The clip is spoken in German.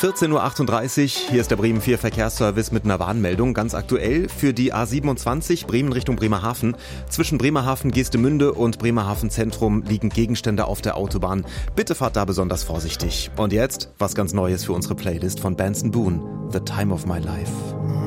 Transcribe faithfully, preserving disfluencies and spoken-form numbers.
vierzehn Uhr achtunddreißig, hier ist der Bremen vier Verkehrsservice mit einer Warnmeldung. Ganz aktuell für die A siebenundzwanzig Bremen Richtung Bremerhaven. Zwischen Bremerhaven, Geestemünde und Bremerhaven Zentrum liegen Gegenstände auf der Autobahn. Bitte fahrt da besonders vorsichtig. Und jetzt was ganz Neues für unsere Playlist von Benson Boone, The Time of My Life.